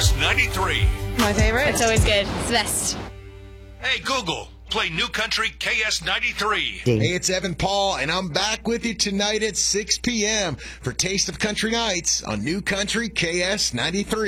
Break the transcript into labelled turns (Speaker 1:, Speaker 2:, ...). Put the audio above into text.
Speaker 1: KS93.
Speaker 2: My favorite.
Speaker 3: It's always good. It's the best.
Speaker 1: Hey, Google, play New Country KS93.
Speaker 4: Hey, it's Evan Paul, and I'm back with you tonight at 6 p.m. for Taste of Country Nights on New Country KS93.